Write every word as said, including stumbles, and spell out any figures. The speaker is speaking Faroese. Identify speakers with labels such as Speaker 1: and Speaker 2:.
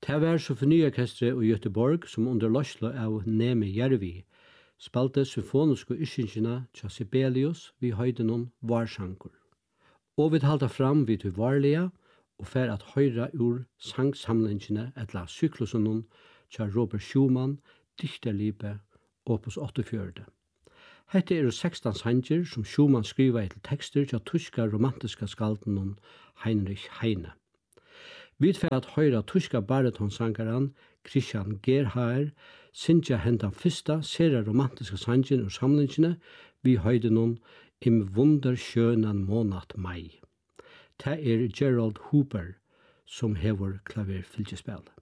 Speaker 1: Det var symfoniorkestret i Göteborg som under løslo av Nemi Järvi spalte symfoniske yskingina tja Sibelius vi høydenon varsankur. Og vi halda fram vid vi varliga og fer at høyra ur sangsamlingene etla syklusunnen tja Robert Schumann, Dichterliebe, opus åttiofjørt. Hette er sekstan sanger som Schumann skriva til tekster tja tyska romantiska skaldenon Heinrich Heine. Vi fer at høyra tyska baritonsangaren Christian Gerhaer syngja hendan fyrsta sera romantiska sangen ur samlingene vi høydenon Im wunderschönen Monat Mai. Det er Gerald Huber som hever klaverfylgjespel.